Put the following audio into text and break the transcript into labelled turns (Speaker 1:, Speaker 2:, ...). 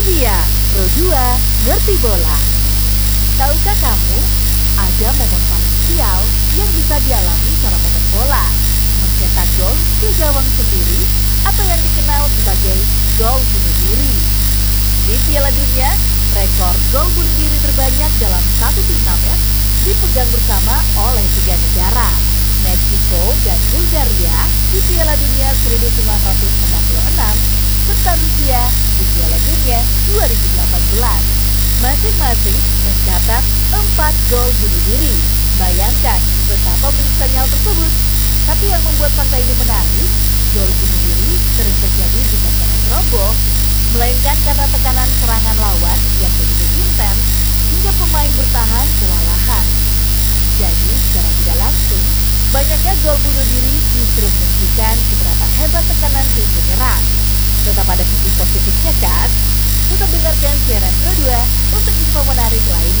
Speaker 1: dia, Pro 2 ngerti bola. Tahukah kamu, ada momen paling sial yang bisa dialami seorang pemain bola. Mencetak gol di gawang sendiri atau yang dikenal sebagai gol bunuh diri. Di Piala Dunia, rekor gol bunuh diri terbanyak dalam satu turnamen dipegang bersama oleh tiga negara, Meksiko dan Bulgaria di Piala Dunia 1966, serta Rusia di Piala Dunia 2018. Masing-masing mencatat 4 gol bunuh diri. Bayangkan betapa menyiksanya hal tersebut. Tapi yang membuat fakta ini menarik, gol bunuh diri sering terjadi bukan karena ceroboh, melainkan karena tekanan serangan lawan yang begitu intens hingga pemain bertahan kewalahan. Jadi secara tidak langsung, banyaknya gol bunuh diri justru menunjukkan seberapa hebat tekanan tim penyerang. Tetap ada sisi positifnya kan? Tetap dengarkan siaran Pro 2 untuk info menarik lain.